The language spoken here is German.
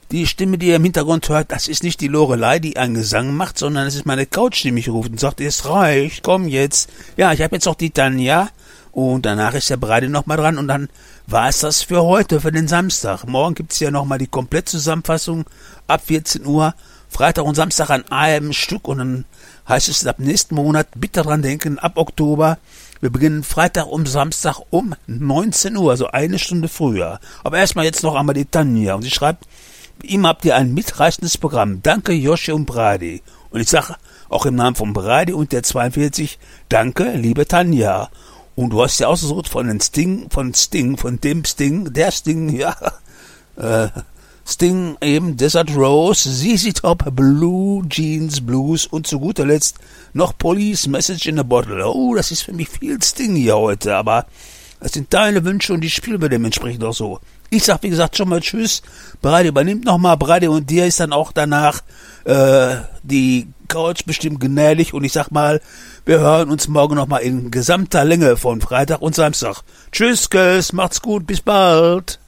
Die Stimme, die ihr im Hintergrund hört, das ist nicht die Lorelei, die einen Gesang macht, sondern es ist meine Couch, die mich ruft und sagt, es reicht, komm jetzt. Ja, ich habe jetzt auch die Tanja und danach ist der Breide nochmal dran und dann war es das für heute, für den Samstag. Morgen gibt's ja nochmal die Komplettzusammenfassung ab 14 Uhr, Freitag und Samstag an einem Stück und dann heißt es ab nächsten Monat, bitte dran denken, ab Oktober. Wir beginnen Freitag und Samstag um 19 Uhr, also eine Stunde früher. Aber erstmal jetzt noch einmal die Tanja und sie schreibt, ihm habt ihr ein mitreißendes Programm. Danke, Josche und Brady. Und ich sage auch im Namen von Brady und der 42, danke, liebe Tanja. Und du hast ja ausgesucht von dem Sting, der Sting, ja, Sting eben, Desert Rose, ZZ Top, Blue Jeans Blues und zu guter Letzt noch Police Message in a Bottle. Oh, das ist für mich viel Sting hier heute, aber das sind deine Wünsche und die spielen wir dementsprechend auch so. Ich sag, wie gesagt, schon mal Tschüss. Brady übernimmt nochmal. Brady und dir ist dann auch danach die Couch bestimmt gnädig. Und ich sag mal, wir hören uns morgen nochmal in gesamter Länge von Freitag und Samstag. Tschüss, Macht's gut, bis bald.